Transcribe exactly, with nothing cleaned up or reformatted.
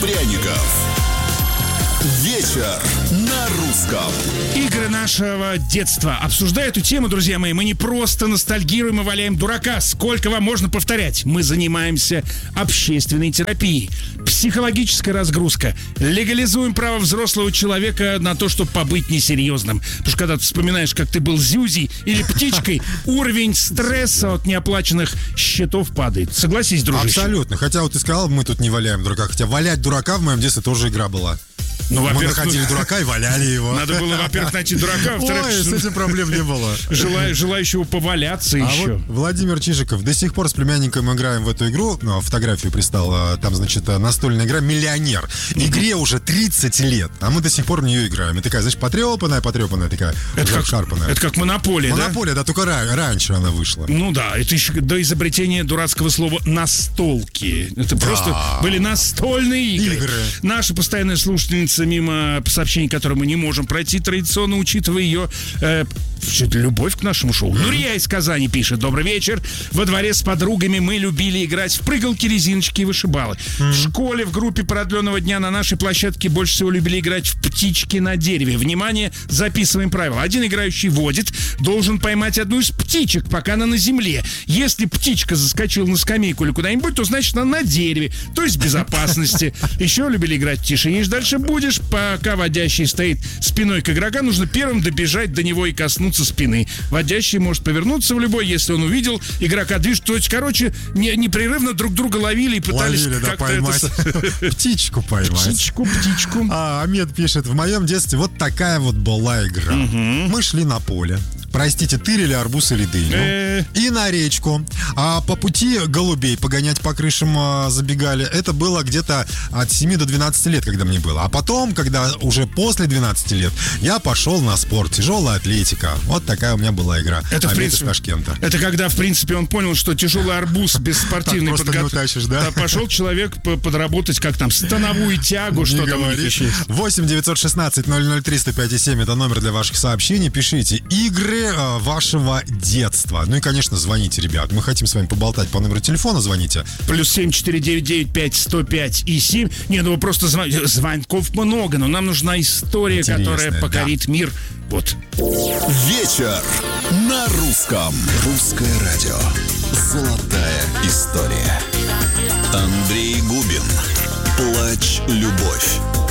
пряников. Вечер на русском. Игры нашего детства. Обсуждая эту тему, друзья мои, мы не просто ностальгируем и валяем дурака. Сколько вам можно повторять? Мы занимаемся общественной терапией. Психологическая разгрузка. Легализуем право взрослого человека на то, чтобы побыть несерьезным. Потому что когда ты вспоминаешь, как ты был зюзей или птичкой, уровень стресса от неоплаченных счетов падает. Согласись, дружище? Абсолютно. Хотя вот ты сказал, мы тут не валяем дурака. Хотя валять дурака в моем детстве тоже игра была. Ну, мы находили дурака и валяли его. Надо было, во-первых, найти дурака, во-вторых, Ой, с этим проблем не было. Желаю, желающего поваляться а еще. Вот Владимир Чижиков. До сих пор с племянником играем в эту игру. Ну, фотографию пристала. Там, значит, настольная игра «Миллионер». Игре уже тридцать лет, а мы до сих пор в нее играем. И такая, знаешь, потрепанная, потрепанная такая, это как, шарпанная. Это как «Монополия», да? «Монополия», да, только ра- раньше она вышла. Ну да, это еще до изобретения дурацкого слова «настолки». Это да. просто были настольные игры. игры. Наша постоянная слушательница, мимо сообщений, которые мы не можем пройти традиционно, учитывая ее э, любовь к нашему шоу. Mm-hmm. Нурия из Казани пишет: добрый вечер. Во дворе с подругами мы любили играть в прыгалки, резиночки и вышибалы. Mm-hmm. В школе в группе продленного дня на нашей площадке больше всего любили играть в птички на дереве. Внимание, записываем правила. Один играющий водит, должен поймать одну из птичек, пока она на земле. Если птичка заскочила на скамейку или куда-нибудь, то значит она на дереве, то есть в безопасности. Еще любили играть в тише едешь, дальше будешь. Пока водящий стоит спиной к игроку, нужно первым добежать до него и коснуться спины. Водящий может повернуться в любой, если он увидел игрока движется. То есть, короче, не, непрерывно друг друга ловили и пытались ловили, как-то да, поймать. Это... птичку поймать. Птичку, птичку. А, Амед пишет: в моем детстве вот такая вот была игра. Угу. Мы шли на поле. Простите, тырили арбуз или дыню. И на речку. А по пути голубей погонять по крышам а, забегали. Это было где-то от семи до двенадцати лет, когда мне было. А потом, когда уже после двенадцати лет, я пошел на спорт. Тяжелая атлетика. Вот такая у меня была игра. Это, в принципе, Ташкента. Это когда, в принципе, он понял, что тяжелый арбуз без спортивной подготовки. Да? Пошел человек подработать, как там, становую тягу, что там. восемь девятьсот шестнадцать ноль ноль три сто пять семь это номер для ваших сообщений. Пишите игры вашего детства. Ну и, конечно, звоните, ребят. Мы хотим с вами поболтать по номеру телефона. Звоните. Плюс семь четыре девять девять пять сто пять и семь. Не, ну вы просто звон... звонков много, но нам нужна история, интересная, которая покорит да. мир. Вот. Вечер на русском. Русское радио. Золотая история. Андрей Губин. Плачь, любовь.